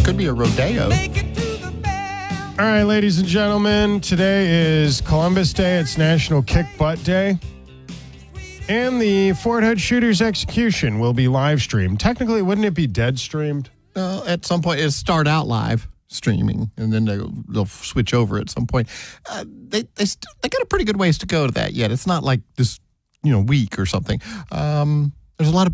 could be a rodeo. All right, ladies and gentlemen, today is Columbus Day. It's National Kick Butt Day. And the Fort Hood shooter's execution will be live streamed. Technically, wouldn't it be dead streamed? At some point, it'll start out live streaming, and then they'll switch over at some point. They got a pretty good ways to go to that yet. It's not like this week or something. There's a lot of